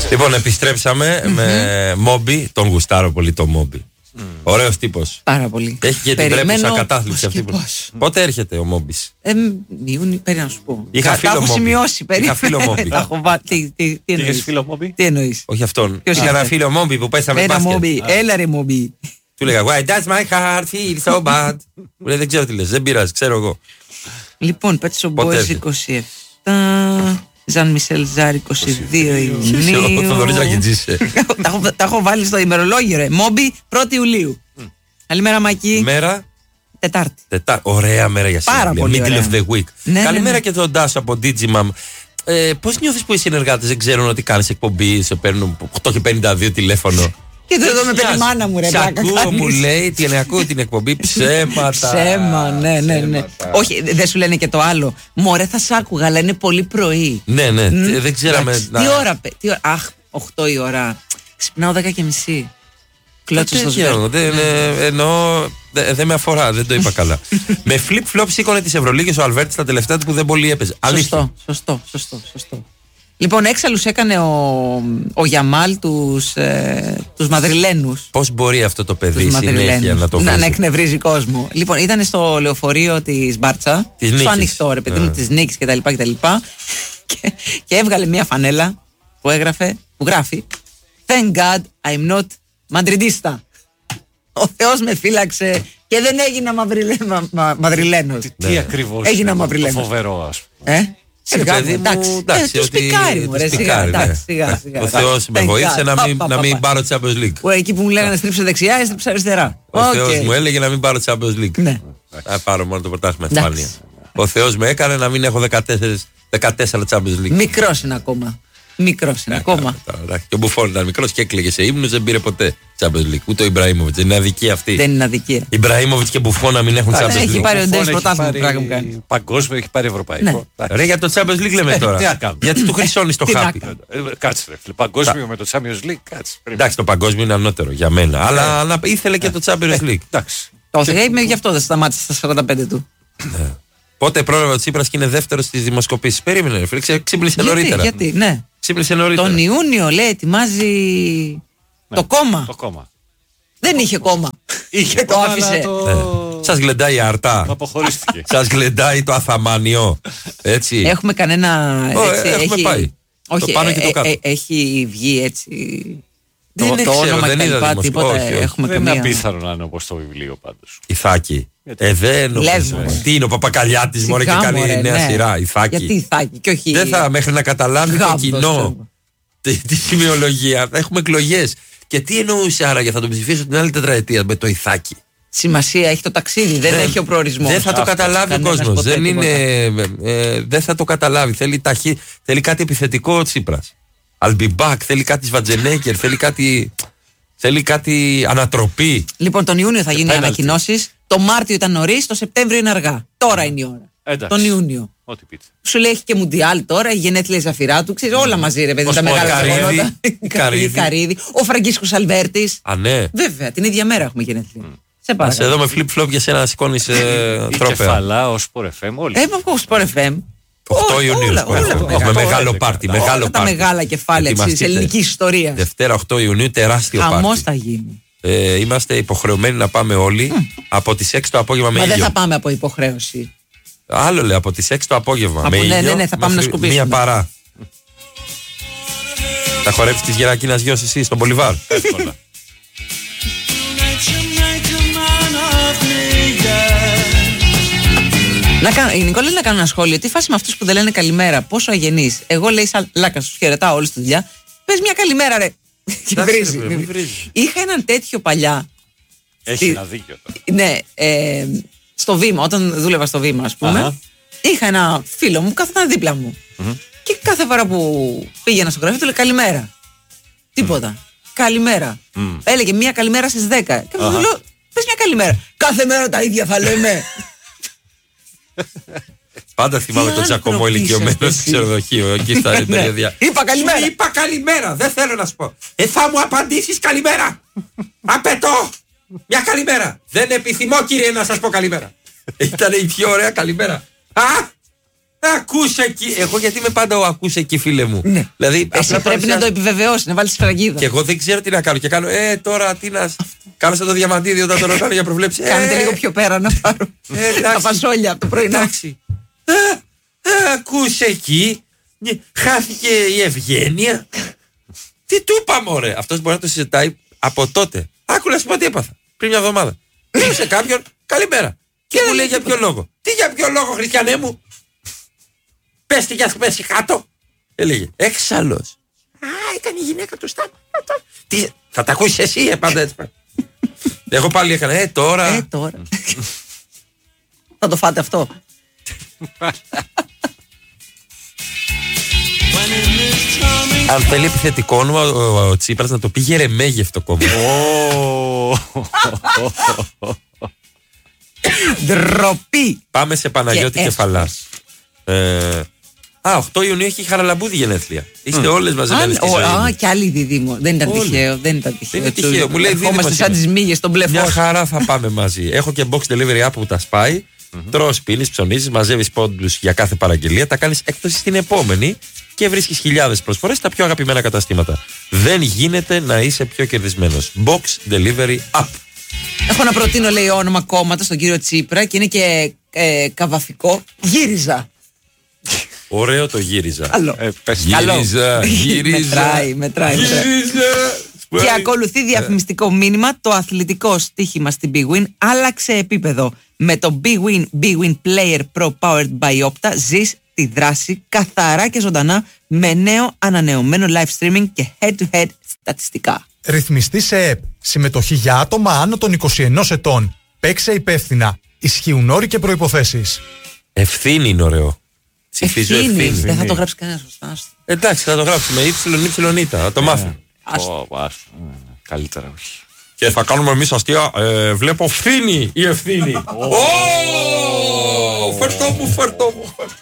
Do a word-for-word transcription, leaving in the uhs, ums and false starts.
Λοιπόν, επιστρέψαμε mm-hmm. με Μόμπι. Τον γουστάρω πολύ το Μόμπι. Mm. Ωραίος τύπος. Πάρα πολύ. Έχει και την τρέπουσα κατάθλιψη αυτή. Πότε έρχεται ο Μόμπις? Ε, Ιούνιο, πρέπει να σου πω. Είχα φίλο Μόμπι. Έχω σημειώσει περίπου. Είχα φίλο Μόμπι. Τι, τι, τι εννοείς? φίλο Μόμπι? Τι εννοείς? Όχι αυτόν. Είχα ένα φίλο Μόμπι που πέσαμε μπάσκετ. Μόμπι. Έλα ρε Μόμπι. Του λέγα Why does my heart feel so bad? Μου λέει δεν ξέρω τι λες. Δεν πειράζει, ξέρω εγώ. Λοιπόν, Pet Shop Boys είκοσι επτά. Ζαν Μισελ Ζάρ είκοσι δύο Ιουνίου. Ο Θοδωρής Ρακιτζής. Τα έχω βάλει στο ημερολόγιο ρε. Μόμπι πρώτη Ιουλίου. Καλημέρα Μάκη. Μέρα Τετάρτη. Τετά... Ωραία μέρα για σήμερα. Πάρα πολύ Middle ωραία. of the week. Ναι, Καλημέρα ναι, ναι. και τον Τάσο από Digimam. Ε, πώς νιώθεις που οι συνεργάτες δεν ξέρουν ότι κάνεις εκπομπή, σε παίρνουν οκτώ και πενήντα δύο τηλέφωνο? Και εδώ με παίρνει μάνα μου ρε. Σ' ακούω, μου λέει, την ακούω την εκπομπή, ψέματα. Ψέμα, ναι, ναι, ναι. Όχι, δεν σου λένε και το άλλο. Μωρέ, θα σ' άκουγα, αλλά είναι πολύ πρωί. Ναι, ναι, mm. δεν ξέραμε. Τι να... ώρα, τι ώρα, αχ, οκτώ η ώρα. Ξυπνάω δέκα και μισή. Κλώτσο στο σπίτι. Εννοώ, δεν δε με αφορά, δεν το είπα καλά. Με flip-flop σήκωνε τις Ευρωλίγες ο Αλβέρτης τα τελευταία του που δεν πολύ έπαιζε. Σωστό, σωστό, σωστό, σωστό. Λοιπόν, έξαλλους έκανε ο, ο Γιαμάλ τους, ε, τους Μαδριλένους. Πώς μπορεί αυτό το παιδί συνέχεια να το βρει? Να εκνευρίζει κόσμο. Λοιπόν, ήταν στο λεωφορείο της Μπάρτσα, της στο Νίκης. ανοιχτό ρε παιδί μου, της Νίκης κτλ. Και, και, και έβγαλε μια φανέλα που έγραφε, που γράφει Thank God I'm not Madridista. Ο Θεός με φύλαξε και δεν έγινα μαυριλέ, μα, μα, Μαδριλένος. Τι, τι ακριβώς έγινα είναι μαυριλένος. Το φοβερό, ας πούμε. Ε? Σιγά, παιδί μου, εντάξει, εντάξει, ε, το ότι- σπικάρι μου, το ρε, σπικάρι, σιγά, ναι. εντάξει, σιγά, σιγά. Ο Θεός με Thank βοήθησε God. να μην, Πα, να πα, μην πα. πάρω Champions League. Που εκεί που μου λέγανε στρίψε δεξιά, έστριψα αριστερά. Ο Οκ. Θεός μου έλεγε να μην πάρω Champions League. Ναι. Θα πάρω μόνο το πρωτάθλημα Εντάξει. Ισπανία. Ο Θεός με έκανε να μην έχω δεκατέσσερα, δεκατέσσερα Champions League. Μικρός είναι ακόμα. Μικρός είναι ακόμα. Τώρα, και ο Μπουφόν ήταν μικρός και έκλαιγε σε ύμνους, δεν πήρε ποτέ Champions League. Ούτε ο Ιμπραήμοβιτς. Είναι αδικία αυτή. Δεν είναι αδικία. Ιμπραήμοβιτς και Μπουφόν να μην έχουν Champions έχει League. πάρει ο Buffon Ντέις έχει πρωτάθλημα, πάρει πράγμα μου κάνει. Παγκόσμιο, έχει πάρει ευρωπαϊκό. Ναι. Ρε για το Champions League λέμε Ε, τώρα. τι να κάνουμε. Γιατί του χρυσώνεις το Τι να χάπι. κάνουμε. Ε, Κάτσε ρε φίλε. Παγκόσμιο με το Champions League, κάτσε. Πρέπει. Εντάξει, το παγκόσμιο είναι ανώτερο για μένα. Αλλά αλλά ήθελε και το Champions League. Εντάξει. Το Θεό γι' αυτό δεν σταμάτησε στα σαράντα πέντε του. Πότε πρόλαβε ο Τσίπρας και είναι δεύτερος στις δημοσκοπήσεις? Περίμενε, ρε φίλε, ξε- ξύπνησε Γιατί, νωρίτερα. γιατί, ναι. Ξύπνησε νωρίτερα. Τον Ιούνιο λέει ετοιμάζει το κόμμα. Το κόμμα. Δεν είχε κόμμα. Είχε Και το κόμμα, άφησε. αλλά το- Σας γλεντάει η αρτά. Αποχωρίστηκε. Σας γλεντάει το αθαμάνιο. Έτσι. Έχουμε κανένα. Ω, έτσι, ε, έχουμε έχει, πάει. Όχι, Το πάνω και το ε, κάτω. ε, έχει βγει έτσι. Δεν το, το ξέρω, όνομα δεν και τα είδα λοιπά, δημοσιο- τίποτα. όχι, όχι. Έχουμε Δεν είναι καμία. απίθανο να είναι όπως το βιβλίο πάντως. Ιθάκη. Ε, δεν Λες, νομίζω. μωρέ. Τι είναι ο Παπακαλιάτης, μωρέ, και Σιγά, κάνει μωρέ, νέα ναι. σειρά. Ιθάκη. Γιατί Ιθάκη και όχι. Δεν θα, μέχρι να καταλάβει το Γάμπτος, κοινό ξέρω. τη, τη σημειολογία. Θα έχουμε εκλογές. Και τι εννοούσε άραγε, θα τον ψηφίσω την άλλη τετραετία με το Ιθάκη. Σημασία έχει το ταξίδι, δεν έχει ο προορισμός. Δεν θα το Αυτό. καταλάβει ο Κανένας κόσμος. ποτέ Δεν, τίποτα. είναι, ε, δεν θα το καταλάβει. Θέλει, ταχύ, θέλει κάτι επιθετικό ο Τσίπρας. I'll be back. Θέλει κάτι Σβατζενέκερ. Θέλει κάτι, θέλει κάτι ανατροπή. Λοιπόν, τον Ιούνιο θα γίνουν οι πέναλτι. ανακοινώσεις. Το Μάρτιο ήταν νωρίς, το Σεπτέμβριο είναι αργά. Τώρα είναι η ώρα. Εντάξει. Τον Ιούνιο. Ό,τι πείτε. Σου λέει έχει και Μουντιάλ τώρα, η γενέθλια Ζαφυρά του, ξέρει όλα μαζί ρε παιδί, Ο τα μεγάλα Καρύδη, γεγονότα. Καρύδη. Καρύδη. Ο Φραγκίσκος Αλβέρτης. Α, ναι. Βέβαια, την ίδια μέρα έχουμε γενέθλια. Σε Ας παρακαλώ. εδώ με flip-flop για σένα να σηκώνεις ε, Η τρόπαια. Κεφαλά, ο Sport εφ εμ, όλοι. Ε, από Sport εφ εμ. οκτώ Όλα, Ιουνίου. όλα, Sport εφ εμ. όλα, Έχουμε όλα, μεγάλο όλα, πάρτι. όλα, Μεγάλο Όλα τα πάρτι. μεγάλα κεφάλαια της Ετοιμαστείτε. ελληνικής ιστορίας. Δευτέρα οκτώ Ιουνίου, τεράστιο Χαμός πάρτι. θα γίνει. Ε, είμαστε υποχρεωμένοι να πάμε όλοι από τις έξι το απόγευμα με Μα δεν ήλιο. θα πάμε από υποχρέωση. Άλλο λέει, από τις έξι το απόγευμα. Από- με ναι, ήλιο, ναι, ναι, θα πάμε μέχρι να σκουπίσουμε. Μία παρά. Θα χορέψεις της Γερακίνας γιος εσύ στον Πολυβάρ. Εύκολα. Να κάνω, η Νικόλα, να κάνω ένα σχόλιο. Τι φάση με αυτούς που δεν λένε καλημέρα, πόσο αγενείς. Εγώ λέει σαν λάκα, τους χαιρετάω όλους στη δουλειά. Πες μια καλημέρα, ρε. Και Εντάξει, βρίζει. ρε, μη βρίζει. Είχα έναν τέτοιο παλιά. Έχει Τι- ένα δίκιο τώρα. Ναι, ε, στο βήμα, όταν δούλευα στο βήμα, ας πούμε, Αχα. είχα ένα φίλο μου, καθόταν δίπλα μου. Και κάθε φορά που πήγαινα στο γραφείο του λέει καλημέρα. Τίποτα. Καλημέρα. Έλεγε μία καλημέρα στις δέκα. Και μου λέω, πες μια καλημέρα. Κάθε μέρα τα ίδια θα λέμε. Πάντα θυμάμαι Τι τον Τζακωμό άνθρωποι ηλικιωμένο είσαστε στο εσείς. ξενοδοχείο. Εκεί στα Ναι. παιδιά. Είπα καλημέρα. Σου είπα καλημέρα. Δεν θέλω να σου πω. Ε, θα μου απαντήσεις καλημέρα. Απαιτώ. Μια καλημέρα. Δεν επιθυμώ, κύριε, να σας πω καλημέρα. Ήταν η πιο ωραία καλημέρα. Α! Ακούσε εκεί. Εγώ γιατί είμαι πάντα ο ακούσε εκεί, φίλε μου. Ναι. Δηλαδή, Εσύ απλά πρέπει να παρουσιάζω. το επιβεβαιώσει, να βάλει σφραγίδα. Και εγώ δεν ξέρω τι να κάνω. Και κάνω, ε, τώρα τι να. Κάνω σαν το διαμαντίδι όταν το ρωτάνε για προβλέψει. Κάνετε λίγο πιο πέρα να πάρω Ε, εντάξει. τα φασόλια από το πρωινό. Εντάξει. Α, α, ακούσε εκεί. Ναι, χάθηκε η ευγένεια. Τι του είπαμε, ωραία. Αυτός μπορεί να το συζητάει από τότε. Άκου να σου πω τι έπαθα. Πριν μια εβδομάδα. Λέω σε κάποιον, καλημέρα. Και μου λέει για ποιο λόγο. Τι για ποιο λόγο, Χριστιανέ μου. Πες τι για να πέσει κάτω. Έλεγε, έξαλλος. Α, ήταν η γυναίκα του Σταύρου. Τι, θα τα ακούσεις εσύ, ε, πάντα έτσι. Εγώ πάλι έκανα, ε, τώρα. Ε, τώρα. Θα το φάτε αυτό. Αν θέλει επιθετικό όνομα ο, ο, ο Τσίπρας να το πει Γερεμέγευτο κόμμα. Ντροπή. Πάμε σε Παναγιώτη Και Κεφαλάς. Ε, α, οκτώ Ιουνίου έχει η Χαραλαμπούδη γενέθλια. Είστε όλες μαζεμένες στη ζωή Α, μου. και άλλη δίδυμο. Δεν ήταν Όλοι. τυχαίο. Δεν ήταν τυχαίο. Δεν είναι τυχαίο. Μου λέει Ερχόμαστε δίδυμος σαν είμαι. τις μύγες στον μπλε Μια φως. χαρά θα πάμε μαζί. Έχω και box delivery app που τα σπάει. Τρως, πίνεις, ψωνίζεις, μαζεύεις πόντους για κάθε παραγγελία. Τα κάνεις έκπτωση στην επόμενη και βρίσκεις χιλιάδες προσφορές στα πιο αγαπημένα καταστήματα. Δεν γίνεται να είσαι πιο κερδισμένος. Box delivery app. Έχω να προτείνω, λέει, όνομα κόμματα στον κύριο Τσίπρα και είναι και ε, καβαφικό. Γύριζα. Ωραίο το γύριζα. Καλό. Ε, πες. Καλό. Γύριζα, γύριζα. Μετράει, μετράει, μετράει. Γύριζα. Και ακολουθεί διαφημιστικό μήνυμα. Το αθλητικό στοίχημα στην Big Win άλλαξε επίπεδο. Με το Big Win Big Win Player Pro Powered by Opta ζεις τη δράση καθαρά και ζωντανά με νέο ανανεωμένο live streaming και head-to-head στατιστικά. Ρυθμιστή σε ΕΠ. Συμμετοχή για άτομα άνω των είκοσι ένα ετών. Παίξε υπεύθυνα. Ισχύουν όροι και προϋποθέσεις. Ευθύνη είναι ωραίο. Ψηφίζω Ευθύνη. ευθύνη. Δεν θα το γράψει κανένα σωστά. άστο. Εντάξει, θα το γράψουμε. Υψηλον, υψηλον, ήτα. Θα το μάθουμε. Άστο. Ω, άστο. Ε, Καλύτερα όχι. Και θα κάνουμε εμείς αστεία. Ε, βλέπω φθήνη η ευθύνη. Ω! Φερτό μου, φερτό μου, φερτό.